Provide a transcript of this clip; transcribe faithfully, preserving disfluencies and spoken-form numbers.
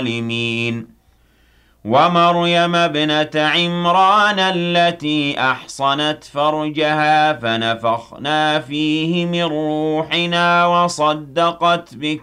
الظالمين ومريم ابنة عمران التي أحصنت فرجها فنفخنا فيه من روحنا وصدقت بك